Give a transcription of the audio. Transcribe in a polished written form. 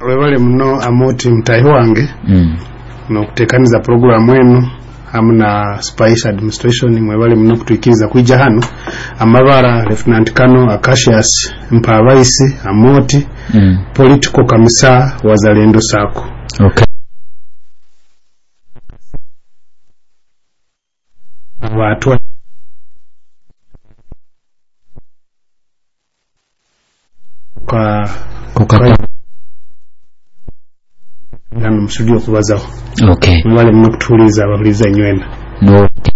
webale muno amoti mutahi wange nokutekaniza programu eno hamuna Spice Administration mwebale muno kutuikiriza kuija hano amabara Lieutenant Colonel Acacius Mpabaisi Amoti political kamisa wazalendo sako. Okay. Watu kwa msudio kubazaho. Okay. Mwale mnakutuliza abahuriza nywena. No.